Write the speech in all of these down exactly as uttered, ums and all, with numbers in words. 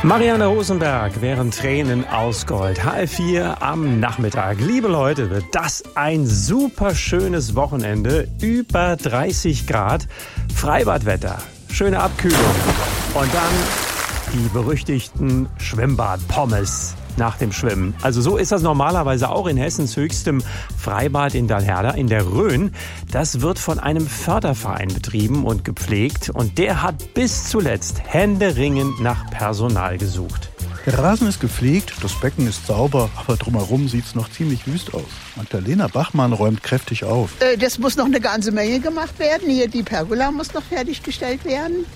Marianne Rosenberg, während Tränen aus Gold. H L vier am Nachmittag. Liebe Leute, wird das ein super schönes Wochenende. Über dreißig Grad, Freibadwetter, schöne Abkühlung. Und dann die berüchtigten Schwimmbad-Pommes nach dem Schwimmen. Also so ist das normalerweise auch in Hessens höchstem Freibad in Dallherda in der Rhön. Das wird von einem Förderverein betrieben und gepflegt. Und der hat bis zuletzt händeringend nach Personal gesucht. Der Rasen ist gepflegt, das Becken ist sauber, aber drumherum sieht es noch ziemlich wüst aus. Magdalena Bachmann räumt kräftig auf. Äh, das muss noch eine ganze Menge gemacht werden. Hier die Pergola muss noch fertiggestellt werden.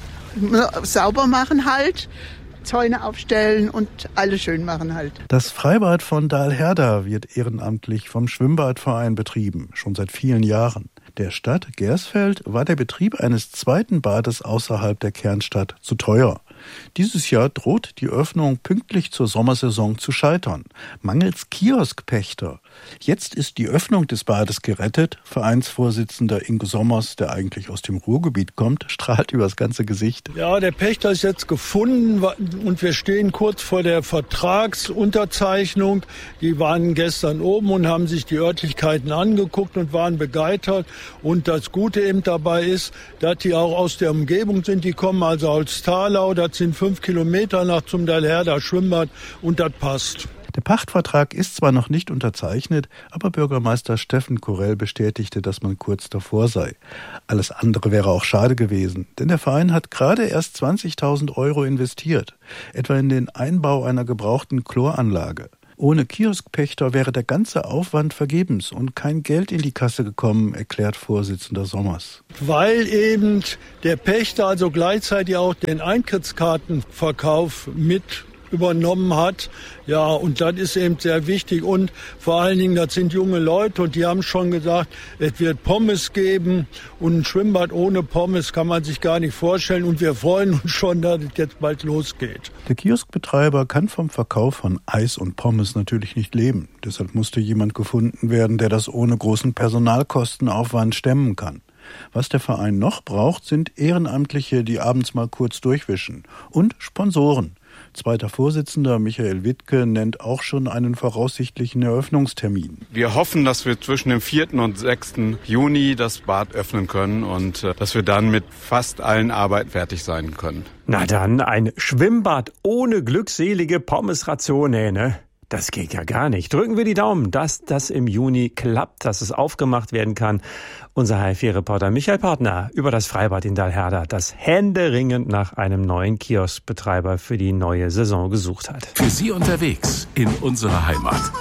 Sauber machen halt. Zäune aufstellen und alles schön machen halt. Das Freibad von Dallherda wird ehrenamtlich vom Schwimmbadverein betrieben, schon seit vielen Jahren. Der Stadt Gersfeld war der Betrieb eines zweiten Bades außerhalb der Kernstadt zu teuer. Dieses Jahr droht die Öffnung pünktlich zur Sommersaison zu scheitern, mangels Kioskpächter. Jetzt ist die Öffnung des Bades gerettet. Vereinsvorsitzender Ingo Sommers, der eigentlich aus dem Ruhrgebiet kommt, strahlt übers ganze Gesicht. Ja, der Pächter ist jetzt gefunden und wir stehen kurz vor der Vertragsunterzeichnung. Die waren gestern oben und haben sich die Örtlichkeiten angeguckt und waren begeistert. Und das Gute eben dabei ist, dass die auch aus der Umgebung sind. Die kommen also aus Thalau, das sind fünf Kilometer nach zum Dallherda Schwimmbad und das passt. Der Pachtvertrag ist zwar noch nicht unterzeichnet, aber Bürgermeister Steffen Korell bestätigte, dass man kurz davor sei. Alles andere wäre auch schade gewesen, denn der Verein hat gerade erst zwanzigtausend Euro investiert, etwa in den Einbau einer gebrauchten Chloranlage. Ohne Kioskpächter wäre der ganze Aufwand vergebens und kein Geld in die Kasse gekommen, erklärt Vorsitzender Sommers. Weil eben der Pächter also gleichzeitig auch den Eintrittskartenverkauf mit übernommen hat. Ja, und das ist eben sehr wichtig. Und vor allen Dingen, das sind junge Leute und die haben schon gesagt, es wird Pommes geben. Und ein Schwimmbad ohne Pommes kann man sich gar nicht vorstellen. Und wir freuen uns schon, dass es jetzt bald losgeht. Der Kioskbetreiber kann vom Verkauf von Eis und Pommes natürlich nicht leben. Deshalb musste jemand gefunden werden, der das ohne großen Personalkostenaufwand stemmen kann. Was der Verein noch braucht, sind Ehrenamtliche, die abends mal kurz durchwischen. Und Sponsoren. Zweiter Vorsitzender Michael Wittke nennt auch schon einen voraussichtlichen Eröffnungstermin. Wir hoffen, dass wir zwischen dem vierten und sechsten Juni das Bad öffnen können und äh, dass wir dann mit fast allen Arbeiten fertig sein können. Na dann, ein Schwimmbad ohne glückselige Pommesration, ne? Das geht ja gar nicht. Drücken wir die Daumen, dass das im Juni klappt, dass es aufgemacht werden kann. Unser H L vier Reporter Michael Partner über das Freibad in Dallherda, das händeringend nach einem neuen Kioskbetreiber für die neue Saison gesucht hat. Für Sie unterwegs in unserer Heimat.